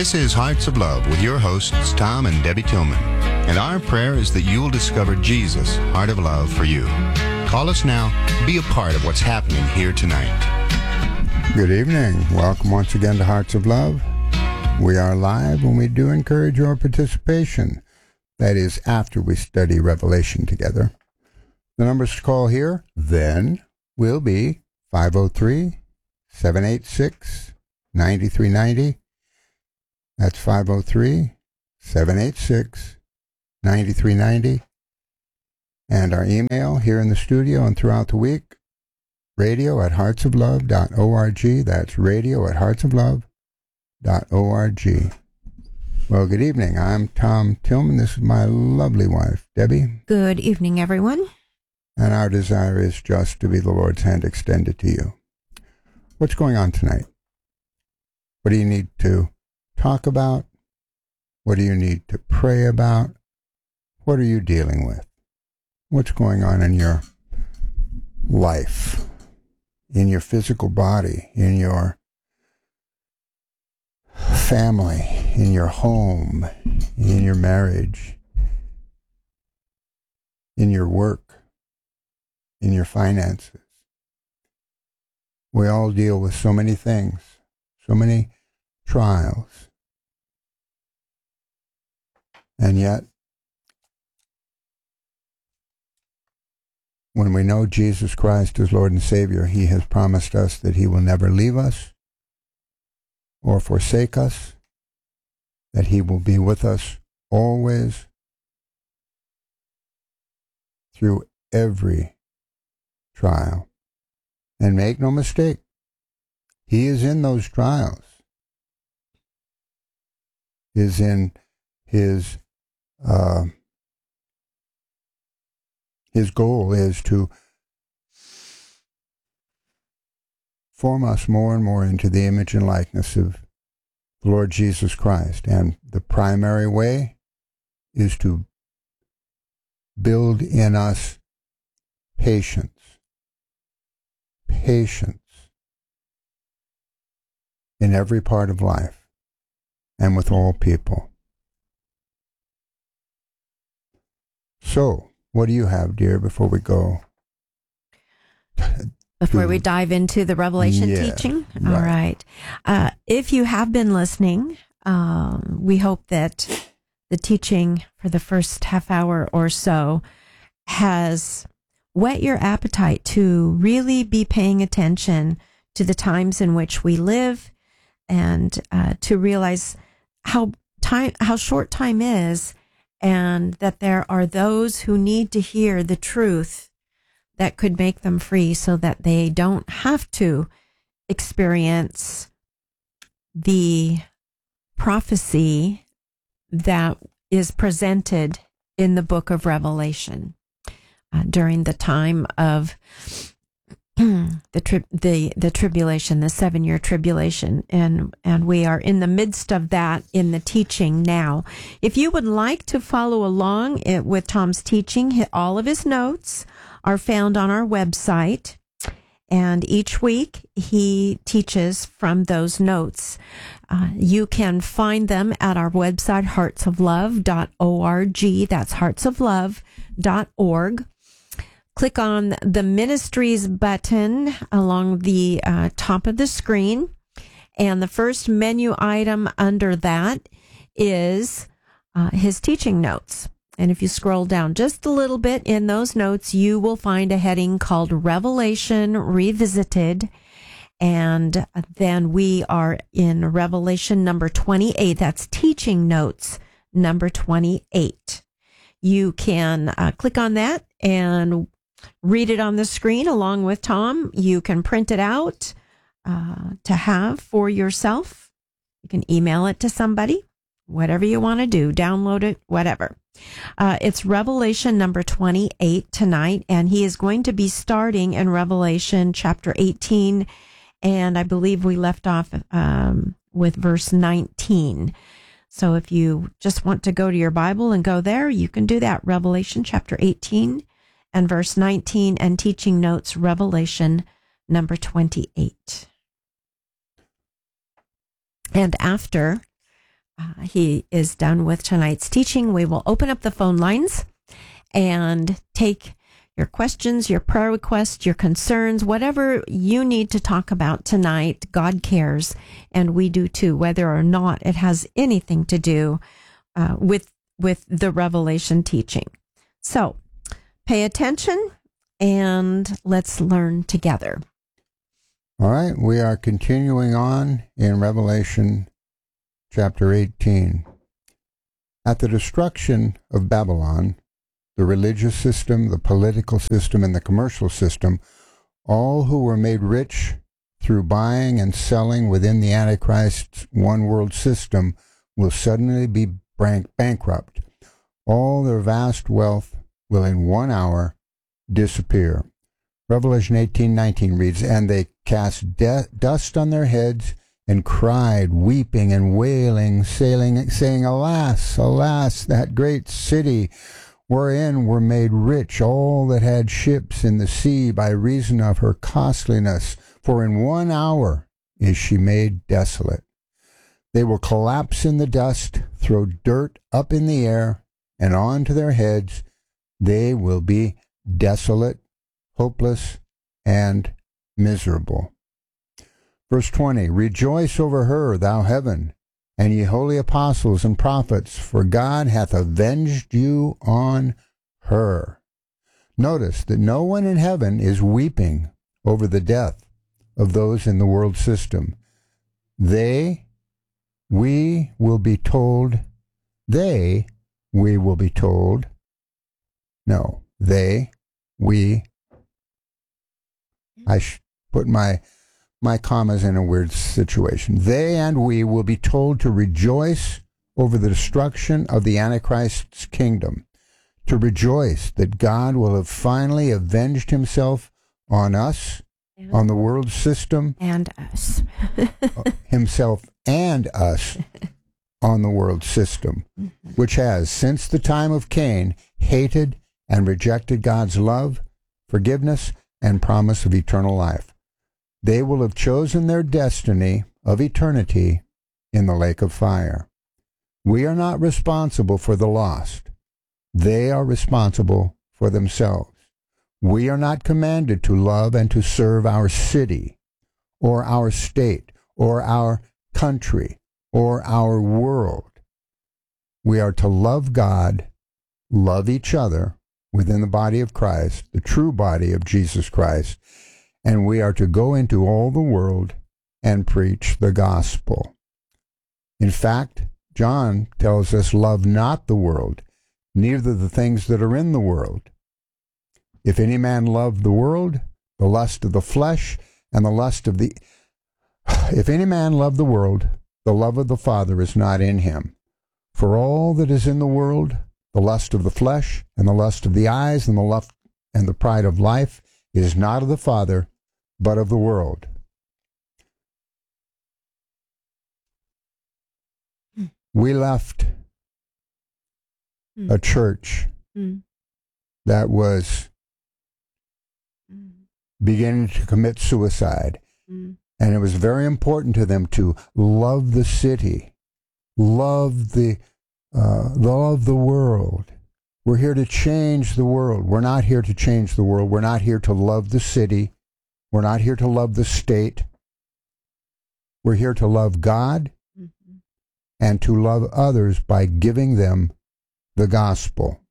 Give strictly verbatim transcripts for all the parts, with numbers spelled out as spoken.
This is Hearts of Love with your hosts, Tom and Debbie Tillman. And our prayer is that you'll discover Jesus' heart of love for you. Call us now. Be a part of what's happening here tonight. Good evening. Welcome once again to Hearts of Love. We are live and we do encourage your participation. That is after we study Revelation together. The numbers to call here then will be five oh three, seven eight six, nine three nine zero. That's five oh three, seven eight six, nine three nine zero. And our email here in the studio and throughout the week, radio at hearts of love dot org. That's radio at hearts of love dot org. Well, good evening. I'm Tom Tillman. This is my lovely wife, Debbie. Good evening, everyone. And our desire is just to be the Lord's hand extended to you. What's going on tonight? What do you need to talk about? What do you need to pray about? What are you dealing with? What's going on in your life, in your physical body, in your family, in your home, in your marriage, in your work, in your finances? We all deal with so many things, so many trials. And yet, when we know Jesus Christ as Lord and Savior, He has promised us that He will never leave us or forsake us, that He will be with us always through every trial. And make no mistake, He is in those trials, is in His uh, His goal is to form us more and more into the image and likeness of the Lord Jesus Christ. And the primary way is to build in us patience. Patience in every part of life and with all people. So, what do you have, dear, before we go? Before we dive into the Revelation yeah, teaching? Right. All right. Uh, if you have been listening, um, we hope that the teaching for the first half hour or so has whet your appetite to really be paying attention to the times in which we live and uh, to realize how time, how short time is, and that there are those who need to hear the truth that could make them free so that they don't have to experience the prophecy that is presented in the book of Revelation uh, during the time of the tri- the the tribulation, the seven year tribulation, and and we are in the midst of that in the teaching now. If you would like to follow along it, with Tom's teaching, all of his notes are found on our website, and each week he teaches from those notes. Uh, you can find them at our website, hearts of love dot org. That's hearts of love dot org. Click on the ministries button along the uh, top of the screen, and the first menu item under that is uh, his teaching notes. And if you scroll down just a little bit in those notes, you will find a heading called Revelation Revisited. And then we are in Revelation number twenty-eight. That's teaching notes number twenty-eight. You can uh, click on that and read it on the screen along with Tom. You can print it out uh, to have for yourself. You can email it to somebody, whatever you want to do, download it, whatever. Uh, it's Revelation number twenty-eight tonight, and he is going to be starting in Revelation chapter eighteen, and I believe we left off um, with verse nineteen. So if you just want to go to your Bible and go there, you can do that. Revelation chapter eighteen and verse nineteen, and teaching notes, Revelation number twenty-eight. And after uh, he is done with tonight's teaching, we will open up the phone lines and take your questions, your prayer requests, your concerns, whatever you need to talk about tonight. God cares, and we do too, whether or not it has anything to do uh, with with the Revelation teaching. So pay attention and let's learn together. All right, we are continuing on in Revelation chapter eighteen. At the destruction of Babylon, the religious system, the political system, and the commercial system, all who were made rich through buying and selling within the Antichrist's one-world system will suddenly be bank- bankrupt. All their vast wealth will in one hour disappear. Revelation eighteen nineteen reads, "And they cast de- dust on their heads and cried, weeping and wailing, sailing, saying, Alas, alas, that great city, wherein were made rich all that had ships in the sea by reason of her costliness. For in one hour is she made desolate. They will collapse in the dust, throw dirt up in the air, and on to their heads. They will be desolate, hopeless, and miserable." Verse twenty, "Rejoice over her, thou heaven, and ye holy apostles and prophets, for God hath avenged you on her." Notice that no one in heaven is weeping over the death of those in the world system. They, we will be told, they, we will be told, no, they, we, I should put my My commas in a weird situation. They and we will be told to rejoice over the destruction of the Antichrist's kingdom, to rejoice that God will have finally avenged himself on us, and on the world system, and us. himself and us on the world system, mm-hmm. which has, since the time of Cain, hated and rejected God's love, forgiveness, and promise of eternal life. They will have chosen their destiny of eternity in the lake of fire. We are not responsible for the lost. They are responsible for themselves. We are not commanded to love and to serve our city, or our state, or our country, or our world. We are to love God, love each other within the body of Christ, the true body of Jesus Christ, and we are to go into all the world and preach the gospel. In fact, John tells us, "Love not the world, neither the things that are in the world. If any man love the world, the lust of the flesh, and the lust of the... If any man love the world, the love of the Father is not in him. For all that is in the world, the lust of the flesh, and the lust of the eyes, and the lust and the pride of life, is not of the Father, but of the world." Mm. We left mm. a church mm. that was mm. beginning to commit suicide. Mm. And it was very important to them to love the city, love the, uh, love the world. We're here to change the world. We're not here to change the world. We're not here to love the city. We're not here to love the state. We're here to love God mm-hmm. and to love others by giving them the gospel.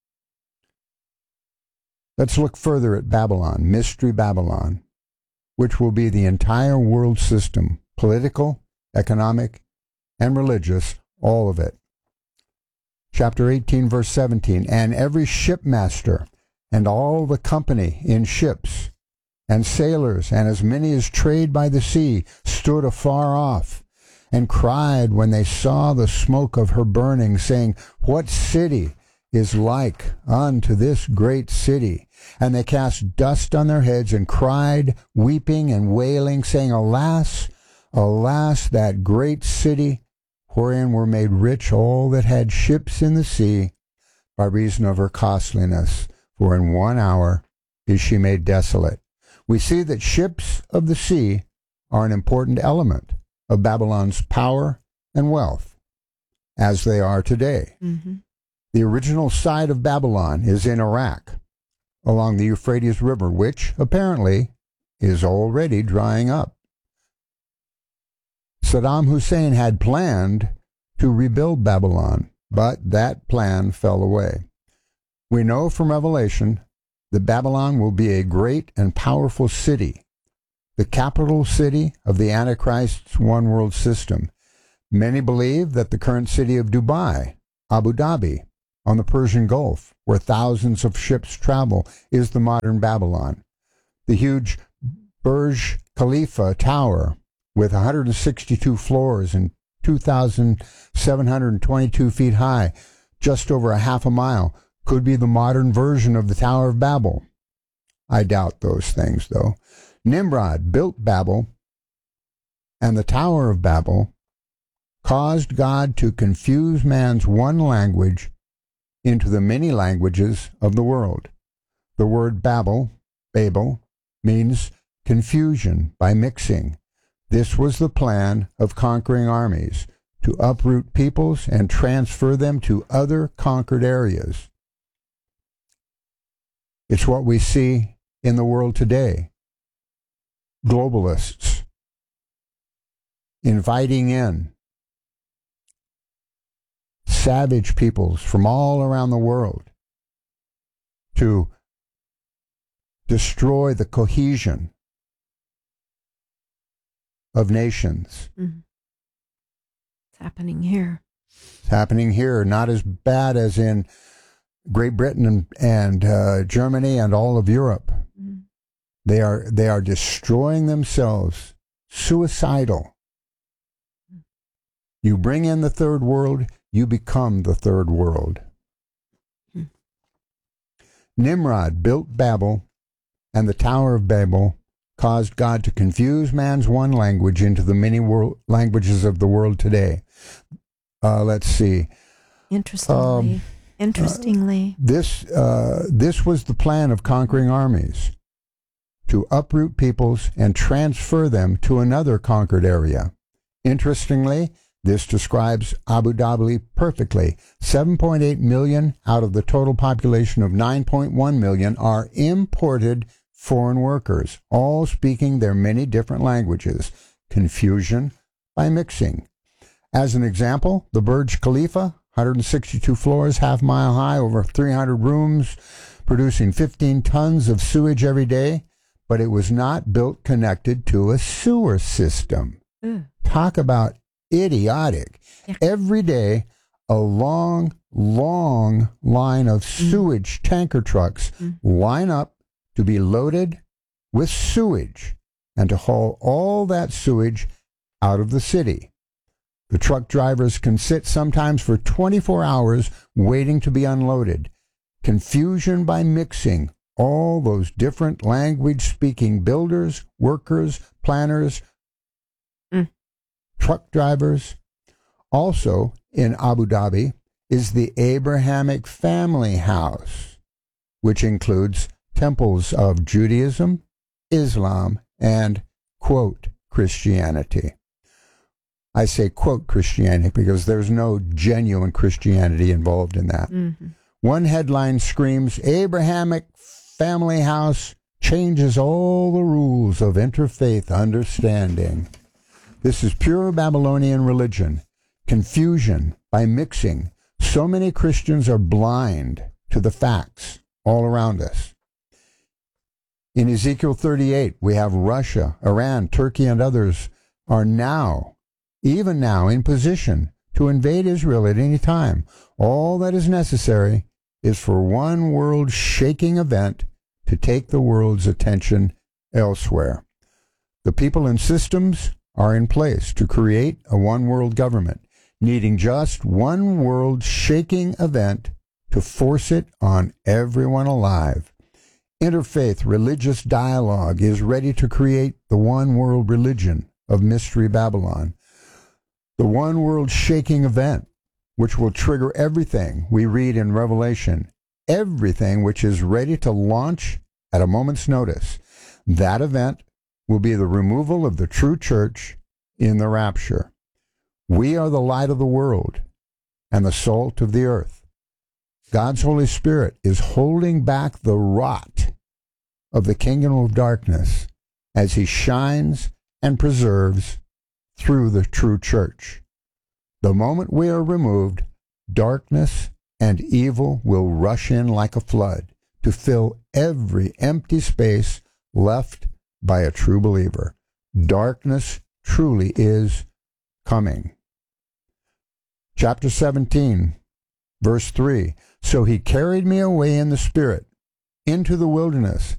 Let's look further at Babylon, Mystery Babylon, which will be the entire world system, political, economic, and religious, all of it. Chapter eighteen, verse seventeen, "And every shipmaster and all the company in ships, and sailors, and as many as trade by the sea, stood afar off, and cried when they saw the smoke of her burning, saying, What city is like unto this great city? And they cast dust on their heads, and cried, weeping and wailing, saying, Alas, alas, that great city, wherein were made rich all that had ships in the sea, by reason of her costliness. For in one hour is she made desolate." We see that ships of the sea are an important element of Babylon's power and wealth. as they are today. Mm-hmm. The original site of Babylon is in Iraq, along the Euphrates River, which apparently is already drying up. Saddam Hussein had planned to rebuild Babylon, but that plan fell away. We know from Revelation that Babylon will be a great and powerful city, the capital city of the Antichrist's one-world system. Many believe that the current city of Dubai, Abu Dhabi, on the Persian Gulf, where thousands of ships travel, is the modern Babylon. The huge Burj Khalifa Tower, with one hundred sixty-two floors and two thousand seven hundred twenty-two feet high, just over a half a mile, could be the modern version of the Tower of Babel. I doubt those things, though. Nimrod built Babel, and the Tower of Babel caused God to confuse man's one language into the many languages of the world. The word Babel, Babel, means confusion by mixing. This was the plan of conquering armies, to uproot peoples and transfer them to other conquered areas. It's what we see in the world today. Globalists inviting in savage peoples from all around the world to destroy the cohesion of nations. Mm-hmm. It's happening here. It's happening here, not as bad as in Great Britain and, and uh, Germany and all of Europe. Mm-hmm. They are they are destroying themselves, suicidal. Mm-hmm. You bring in the third world, you become the third world. Mm-hmm. Nimrod built Babel, and the Tower of Babel caused God to confuse man's one language into the many world languages of the world today. Uh, let's see. Interestingly, um, interestingly, uh, this uh, this was the plan of conquering armies, to uproot peoples and transfer them to another conquered area. Interestingly, this describes Abu Dhabi perfectly. seven point eight million out of the total population of nine point one million are imported foreign workers, all speaking their many different languages. Confusion by mixing. As an example, the Burj Khalifa, one hundred sixty-two floors, half mile high, over three hundred rooms, producing fifteen tons of sewage every day, but it was not built connected to a sewer system. Mm. Talk about idiotic. Yeah. Every day, a long, long line of sewage mm. tanker trucks mm. line up to be loaded with sewage and to haul all that sewage out of the city. The truck drivers can sit sometimes for twenty-four hours waiting to be unloaded. Confusion by mixing all those different language-speaking builders, workers, planners, mm. truck drivers. Also in Abu Dhabi is the Abrahamic family house, which includes temples of Judaism, Islam, and, quote, Christianity. I say, quote, Christianity because there's no genuine Christianity involved in that. Mm-hmm. One headline screams, Abrahamic family house changes all the rules of interfaith understanding. This is pure Babylonian religion, confusion by mixing. So many Christians are blind to the facts all around us. In Ezekiel thirty-eight, we have Russia, Iran, Turkey, and others are now, even now, in position to invade Israel at any time. All that is necessary is for one world-shaking event to take the world's attention elsewhere. The people and systems are in place to create a one-world government, needing just one world-shaking event to force it on everyone alive. Interfaith religious dialogue is ready to create the one-world religion of Mystery Babylon. The one-world shaking event, which will trigger everything we read in Revelation, everything which is ready to launch at a moment's notice. That event will be the removal of the true church in the rapture. We are the light of the world. and the salt of the earth. God's Holy Spirit is holding back the rot of the kingdom of darkness as he shines and preserves through the true church. The moment we are removed, darkness and evil will rush in like a flood to fill every empty space left by a true believer. Darkness truly is coming. Chapter seventeen, verse three. So he carried me away in the Spirit into the wilderness